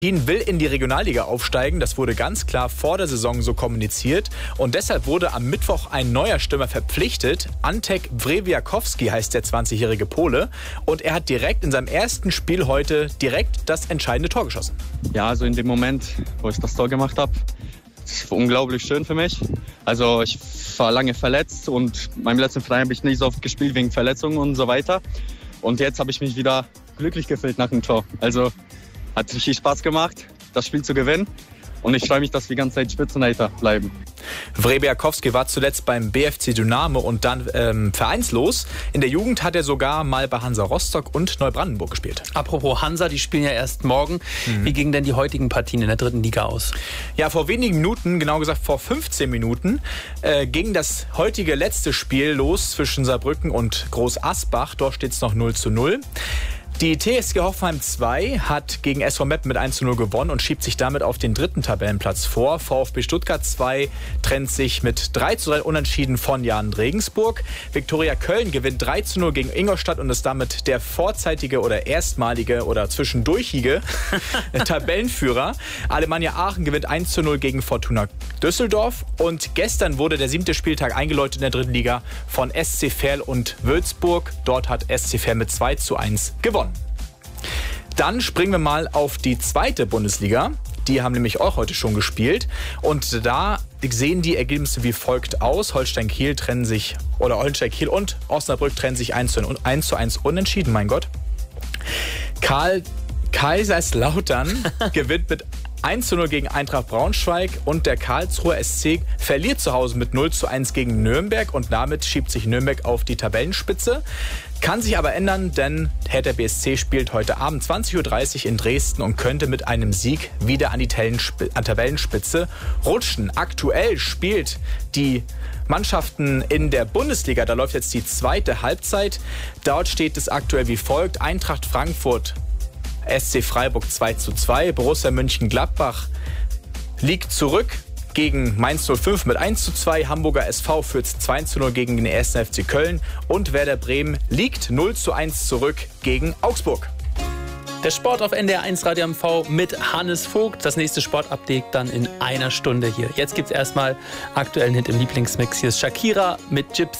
will in die Regionalliga aufsteigen. Das wurde ganz klar vor der Saison so kommuniziert. Und deshalb wurde am Mittwoch ein neuer Stürmer verpflichtet. Antek Wrewiakowski heißt der 20-jährige Pole. Und er hat direkt in seinem ersten Spiel heute direkt das entscheidende Tor geschossen. Ja, also in dem Moment, wo ich das Tor gemacht habe, das war unglaublich schön für mich. Also ich war lange verletzt und meinem letzten Verein habe ich nicht so oft gespielt wegen Verletzungen und so weiter. Und jetzt habe ich mich wieder glücklich gefühlt nach dem Tor. Also hat richtig Spaß gemacht, das Spiel zu gewinnen. Und ich freue mich, dass wir die ganze Zeit Spitzenreiter bleiben. Wrewiakowski war zuletzt beim BFC Dynamo und dann vereinslos. In der Jugend hat er sogar mal bei Hansa Rostock und Neubrandenburg gespielt. Apropos Hansa, die spielen ja erst morgen. Wie gingen denn die heutigen Partien in der 3. Liga aus? Ja, vor wenigen Minuten, genau gesagt vor 15 Minuten, ging das heutige letzte Spiel los zwischen Saarbrücken und Groß Asbach. Dort steht es noch 0:0. Die TSG Hoffenheim 2 hat gegen SV Meppen mit 1:0 gewonnen und schiebt sich damit auf den 3. Tabellenplatz vor. VfB Stuttgart 2 trennt sich mit 3:3 unentschieden von Jan Regensburg. Viktoria Köln gewinnt 3:0 gegen Ingolstadt und ist damit der vorzeitige oder erstmalige oder zwischendurchige Tabellenführer. Alemannia Aachen gewinnt 1:0 gegen Fortuna Düsseldorf. Und gestern wurde der 7. Spieltag eingeläutet in der 3. Liga von SC Verl und Würzburg. Dort hat SC Verl mit 2:1 gewonnen. Dann springen wir mal auf die 2. Bundesliga. Die haben nämlich auch heute schon gespielt. Und da sehen die Ergebnisse wie folgt aus. Holstein Kiel und Osnabrück trennen sich 1:1 unentschieden. Mein Gott. Kaiserslautern gewinnt mit 1:0 gegen Eintracht Braunschweig und der Karlsruher SC verliert zu Hause mit 0:1 gegen Nürnberg und damit schiebt sich Nürnberg auf die Tabellenspitze. Kann sich aber ändern, denn Hertha BSC spielt heute Abend 20:30 Uhr in Dresden und könnte mit einem Sieg wieder an die Tabellenspitze rutschen. Aktuell spielt die Mannschaften in der Bundesliga, da läuft jetzt die 2. Halbzeit. Dort steht es aktuell wie folgt: Eintracht Frankfurt SC Freiburg 2:2. Borussia Mönchengladbach liegt zurück gegen Mainz 05 mit 1:2. Hamburger SV führt 2:0 gegen den 1. FC Köln. Und Werder Bremen liegt 0:1 zurück gegen Augsburg. Der Sport auf NDR 1 Radio MV mit Hannes Vogt. Das nächste Sportupdate dann in einer Stunde hier. Jetzt gibt's erstmal aktuellen Hit im Lieblingsmix. Hier ist Shakira mit Gypsy.